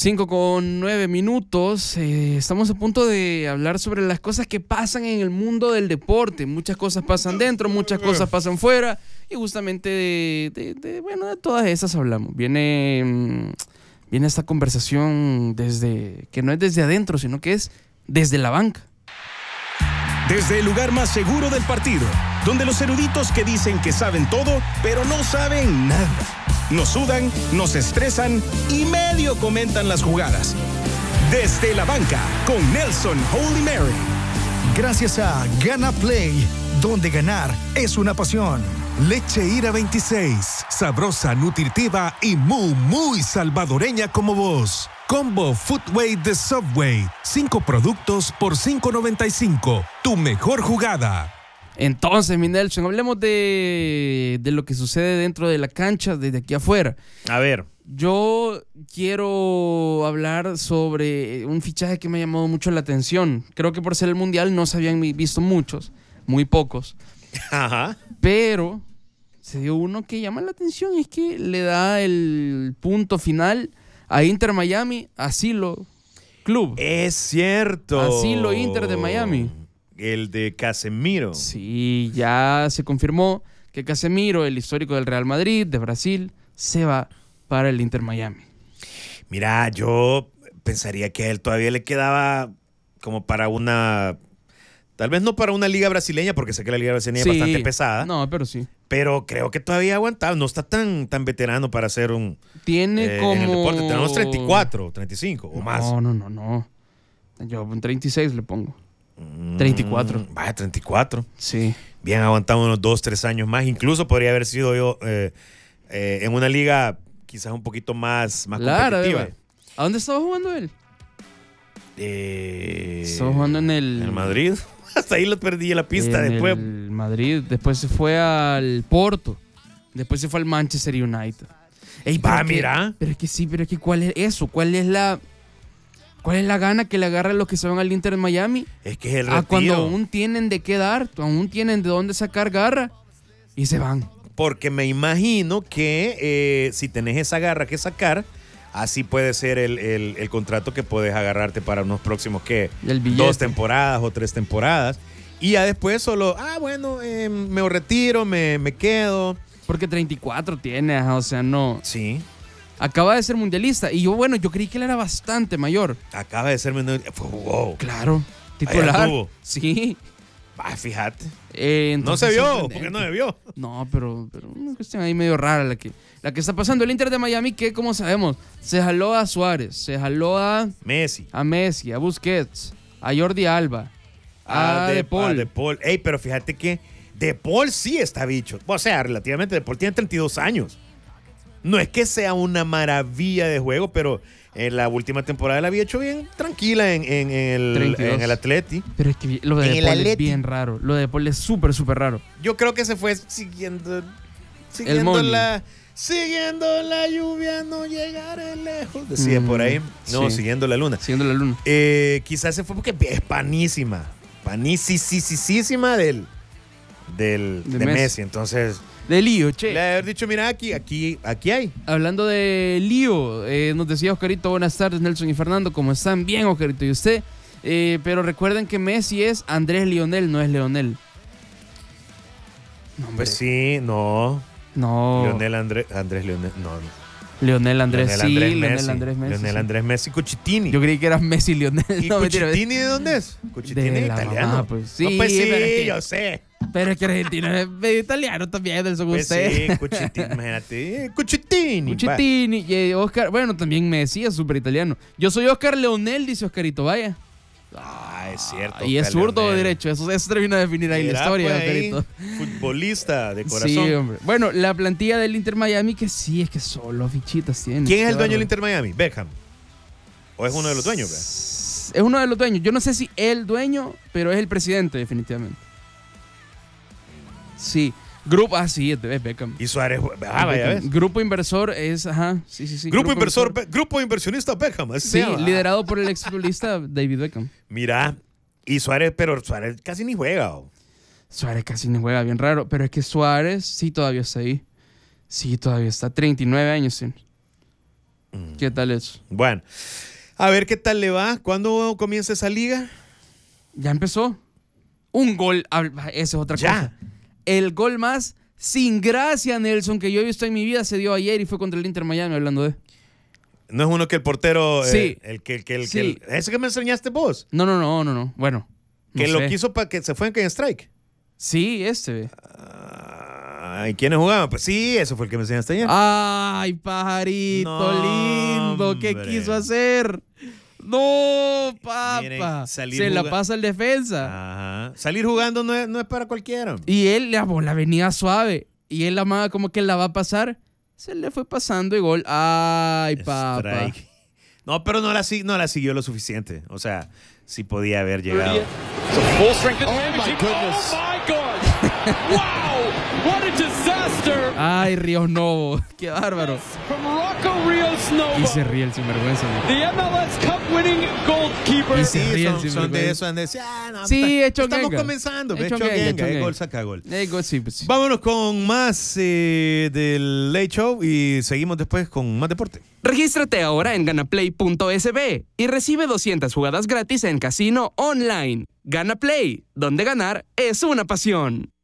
5:09. Estamos a punto de hablar sobre las cosas que pasan en el mundo del deporte. Muchas cosas pasan dentro, muchas cosas pasan fuera. Y justamente de todas esas hablamos. Viene esta conversación que no es desde adentro, sino que es desde la banca. Desde el lugar más seguro del partido, donde los eruditos que dicen que saben todo, pero no saben nada. Nos sudan, nos estresan y medio comentan las jugadas. Desde la banca, con Nelson Holy Mary. Gracias a Gana Play, donde ganar es una pasión. Leche Ira 26, sabrosa, nutritiva y muy salvadoreña como vos. Combo Footway de Subway, 5 productos por $5.95. Tu mejor jugada. Entonces, mi Nelson, hablemos de lo que sucede dentro de la cancha, desde aquí afuera. A ver. Yo quiero hablar sobre un fichaje que me ha llamado mucho la atención. Creo que por ser el Mundial no se habían visto muchos, muy pocos. Ajá. Pero se dio uno que llama la atención y es que le da el punto final a Inter Miami, Asilo Club. Es cierto. Asilo Inter de Miami. El de Casemiro. Sí, ya se confirmó que Casemiro, el histórico del Real Madrid, de Brasil, se va para el Inter Miami. Mira, yo pensaría que a él todavía le quedaba como para una... Tal vez no para una liga brasileña, porque sé que la liga brasileña es bastante pesada. No, pero sí. Pero creo que todavía aguantaba. No está tan veterano para ser un... Tiene como... En el deporte tenemos 34, 35 o más. No. Yo un 36 le pongo. 34. Vaya, 34. Sí. Bien aguantado unos 2-3 años más. Incluso podría haber sido yo en una liga quizás un poquito más competitiva. ¿A dónde estaba jugando él? Estaba jugando en el Madrid. Hasta ahí lo perdí en la pista después. El Madrid. Después se fue al Porto. Después se fue al Manchester United. Mira. Pero es que ¿cuál es eso? ¿Cuál es la gana que le agarra a los que se van al Inter de Miami? Es que es el retiro. Cuando aún tienen de qué dar, aún tienen de dónde sacar garra y se van. Porque me imagino que si tenés esa garra que sacar, así puede ser el contrato que puedes agarrarte para unos próximos, ¿qué? 2 temporadas o 3 temporadas. Y ya después solo, me retiro, me quedo. Porque 34 tiene, o sea, no. Sí. Acaba de ser mundialista. Y yo creí que él era bastante mayor. Acaba de ser mundialista. Jugó. Claro. Titular. Sí. Fíjate. No se vio, porque no se vio. No, pero una cuestión ahí medio rara la que está pasando. El Inter de Miami, que como sabemos, se jaló a Suárez, se jaló a Messi, a Busquets, a Jordi Alba, a De Paul. Pero fíjate que De Paul sí está bicho. O sea, relativamente De Paul tiene 32 años. No es que sea una maravilla de juego, pero en la última temporada la había hecho bien tranquila en el Atleti. Pero es que lo de De Paul es bien raro. Lo de De Paul es súper raro. Yo creo que se fue siguiendo la lluvia, no llegaré lejos. Decía por ahí. No, sí. Siguiendo la luna. Quizás se fue porque es panísima de Messi. Entonces... De lío, che. Le haber dicho, mira, aquí hay. Hablando de lío, nos decía Oscarito, buenas tardes, Nelson y Fernando, ¿cómo están? Bien, Oscarito, ¿y usted? Pero recuerden que Messi es Andrés Lionel, no es Leonel. No, pues sí, no. Lionel Andrés Lionel, no. Leonel Andrés Messi. Leonel Andrés Messi Cucitini. Yo creí que era Messi Lionel. ¿Y Cucitini de dónde es? Cucitini es italiano. Mamá, pues sí, no, pues sí, yo sé. Pero es que Argentina es medio italiano también, del pues usted. Sí, Cucitini, imagínate. Cucitini. Y Oscar, bueno, también Messi es súper italiano. Yo soy Oscar Leonel, dice Oscarito, vaya. Es cierto. Y es zurdo o derecho, eso termina de definir ahí la historia, pues, Oscarito. Futbolista de corazón. Sí, hombre. Bueno, la plantilla del Inter Miami, que sí, es que solo fichitas tiene. ¿Quién es el dueño del Inter Miami? ¿Beckham? ¿O es uno de los dueños? Es uno de los dueños. Yo no sé si el dueño, pero es el presidente, definitivamente. Sí. Sí, es Beckham. Y Suárez, vaya, ¿ves? Grupo inversor es, sí. Grupo inversionista Beckham, así sí, se llama. Liderado por el exfutbolista David Beckham. Mira, y Suárez casi ni juega. Suárez casi ni juega, bien raro. Pero es que Suárez sí todavía está ahí. Sí, todavía está. 39 años, sí. ¿Qué tal eso? Bueno, a ver qué tal le va. ¿Cuándo comienza esa liga? Ya empezó. Un gol. Esa es otra cosa. El gol más sin gracia, Nelson, que yo he visto en mi vida se dio ayer y fue contra el Inter Miami, hablando de... ¿No es uno que el portero... Sí. ¿Ese que me enseñaste vos? No. Bueno. Que lo quiso para que se fue en strike. Sí, ¿Y quiénes jugaban? Pues sí, eso fue el que me enseñaste ayer. Ay, pajarito lindo. Hombre. ¿Qué quiso hacer? No, papá. Miren, se la pasa el defensa. Ajá. Salir jugando no es para cualquiera. Y él, la bola venía suave. Y él amaba como que la va a pasar. Se le fue pasando y gol. Ay, papá. Strike. No, pero no la siguió lo suficiente. O sea, sí podía haber llegado. Oh my goodness. Oh my God. Wow. What a disaster. Ay, Ríos Novo. Qué bárbaro. From Rocco Ríos Novo. Y se ríe el sinvergüenza. The MLS Cup winning goalkeeper. Y se ríe el Son de sinvergüenza. eso. Sí, estamos comenzando. Gol saca gol. Sí, pues sí. Vámonos con más del Late Show y seguimos después con más deporte. Regístrate ahora en ganaplay.sb y recibe 200 jugadas gratis en casino online. Gana Play, donde ganar es una pasión.